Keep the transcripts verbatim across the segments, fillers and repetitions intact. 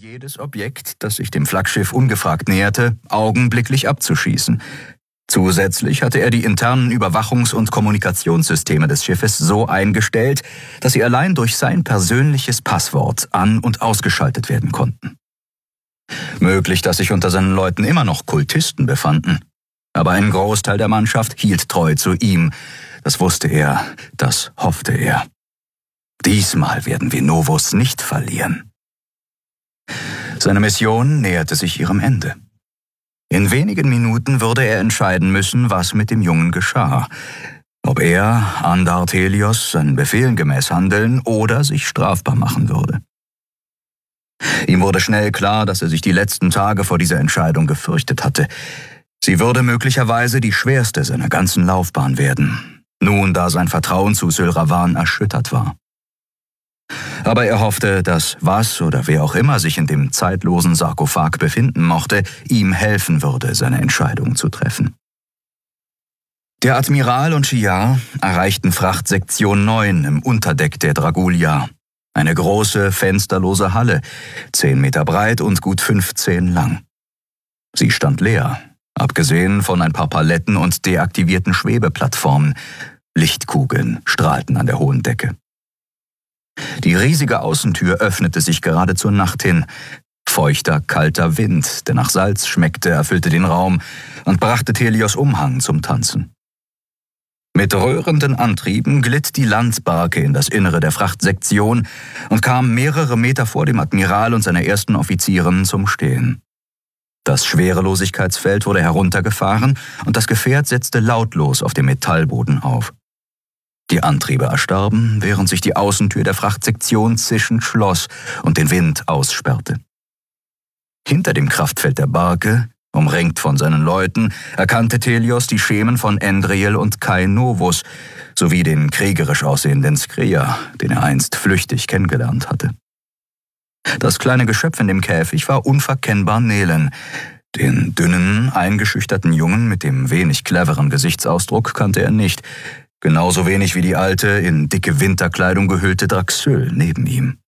jedes Objekt, das sich dem Flaggschiff ungefragt näherte, augenblicklich abzuschießen. Zusätzlich hatte er die internen Überwachungs- und Kommunikationssysteme des Schiffes so eingestellt, dass sie allein durch sein persönliches Passwort an- und ausgeschaltet werden konnten. Möglich, dass sich unter seinen Leuten immer noch Kultisten befanden, aber ein Großteil der Mannschaft hielt treu zu ihm. Das wusste er, das hoffte er. Diesmal werden wir Novus nicht verlieren. Seine Mission näherte sich ihrem Ende. In wenigen Minuten würde er entscheiden müssen, was mit dem Jungen geschah. Ob er, Andar Helios, seinen Befehlen gemäß handeln oder sich strafbar machen würde. Ihm wurde schnell klar, dass er sich die letzten Tage vor dieser Entscheidung gefürchtet hatte. Sie würde möglicherweise die schwerste seiner ganzen Laufbahn werden, nun da sein Vertrauen zu Sylravan erschüttert war. Aber er hoffte, dass was oder wer auch immer sich in dem zeitlosen Sarkophag befinden mochte, ihm helfen würde, seine Entscheidung zu treffen. Der Admiral und Shiar erreichten Frachtsektion neun im Unterdeck der Dragulia, eine große, fensterlose Halle, zehn Meter breit und gut fünfzehn lang. Sie stand leer, abgesehen von ein paar Paletten und deaktivierten Schwebeplattformen. Lichtkugeln strahlten an der hohen Decke. Die riesige Außentür öffnete sich gerade zur Nacht hin. Feuchter, kalter Wind, der nach Salz schmeckte, erfüllte den Raum und brachte Helios Umhang zum Tanzen. Mit rührenden Antrieben glitt die Landbarke in das Innere der Frachtsektion und kam mehrere Meter vor dem Admiral und seiner ersten Offizieren zum Stehen. Das Schwerelosigkeitsfeld wurde heruntergefahren und das Gefährt setzte lautlos auf dem Metallboden auf. Die Antriebe erstarben, während sich die Außentür der Frachtsektion zischend schloss und den Wind aussperrte. Hinter dem Kraftfeld der Barke, umringt von seinen Leuten, erkannte Helios die Schemen von Endriel und Kai Novus sowie den kriegerisch aussehenden Skria, den er einst flüchtig kennengelernt hatte. Das kleine Geschöpf in dem Käfig war unverkennbar Nelen. Den dünnen, eingeschüchterten Jungen mit dem wenig cleveren Gesichtsausdruck kannte er nicht, genauso wenig wie die alte, in dicke Winterkleidung gehüllte Draxyl neben ihm.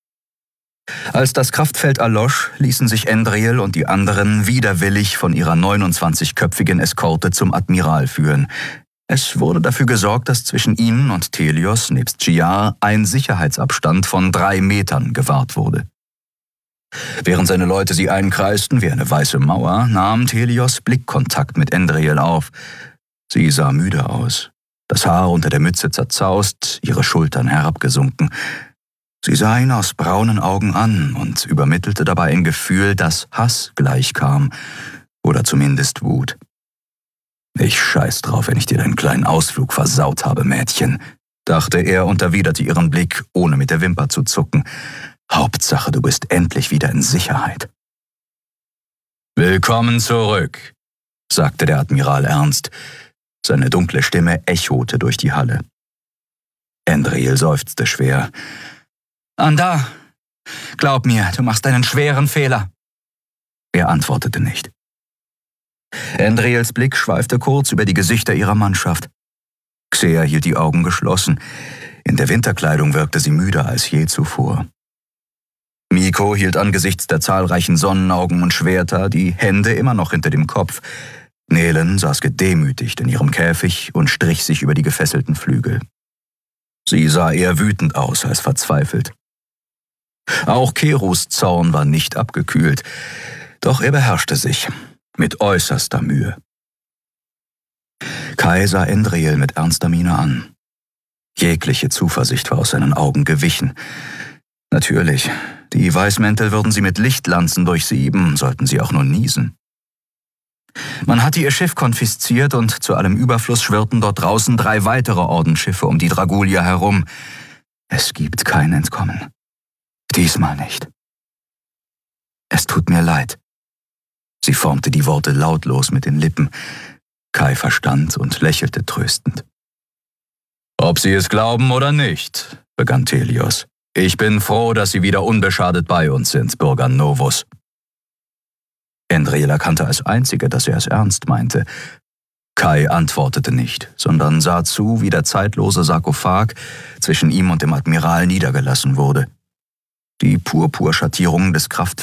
Als das Kraftfeld erlosch, ließen sich Endriel und die anderen widerwillig von ihrer neunundzwanzigköpfigen Eskorte zum Admiral führen. Es wurde dafür gesorgt, dass zwischen ihnen und Helios nebst Shiar ein Sicherheitsabstand von drei Metern gewahrt wurde. Während seine Leute sie einkreisten wie eine weiße Mauer, nahm Helios Blickkontakt mit Endriel auf. Sie sah müde aus. Das Haar unter der Mütze zerzaust, ihre Schultern herabgesunken. Sie sah ihn aus braunen Augen an und übermittelte dabei ein Gefühl, das Hass gleichkam, oder zumindest Wut. »Ich scheiß drauf, wenn ich dir deinen kleinen Ausflug versaut habe, Mädchen«, dachte er und erwiderte ihren Blick, ohne mit der Wimper zu zucken. »Hauptsache, du bist endlich wieder in Sicherheit.« »Willkommen zurück«, sagte der Admiral ernst. Seine dunkle Stimme echote durch die Halle. Endriel seufzte schwer. »Andar, glaub mir, du machst einen schweren Fehler.« Er antwortete nicht. Endriels Blick schweifte kurz über die Gesichter ihrer Mannschaft. Xea hielt die Augen geschlossen. In der Winterkleidung wirkte sie müder als je zuvor. Miko hielt angesichts der zahlreichen Sonnenaugen und Schwerter die Hände immer noch hinter dem Kopf. Nelen saß gedemütigt in ihrem Käfig und strich sich über die gefesselten Flügel. Sie sah eher wütend aus als verzweifelt. Auch Kerus Zorn war nicht abgekühlt, doch er beherrschte sich, mit äußerster Mühe. Kai sah Endriel mit ernster Miene an. Jegliche Zuversicht war aus seinen Augen gewichen. Natürlich, die Weißmäntel würden sie mit Lichtlanzen durchsieben, sollten sie auch nur niesen. Man hatte ihr Schiff konfisziert und zu allem Überfluss schwirrten dort draußen drei weitere Ordensschiffe um die Dragulia herum. Es gibt kein Entkommen. Diesmal nicht. Es tut mir leid. Sie formte die Worte lautlos mit den Lippen. Kai verstand und lächelte tröstend. »Ob Sie es glauben oder nicht«, begann Helios. »Ich bin froh, dass Sie wieder unbeschadet bei uns sind, Bürger Novus.« Endriel erkannte als Einzige, dass er es ernst meinte. Kai antwortete nicht, sondern sah zu, wie der zeitlose Sarkophag zwischen ihm und dem Admiral niedergelassen wurde. Die Purpurschattierungen des Kraftfelds